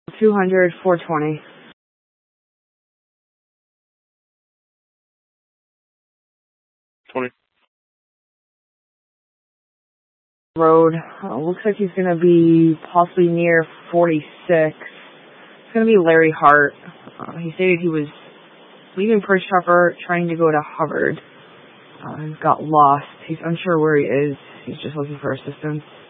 200, 420. 20. Road. Looks like he's going to be possibly near 46. It's going to be Larry Hart. He stated he was leaving Perch Tupper, trying to go to Hubbard. He's got lost. He's unsure where he is. He's just looking for assistance.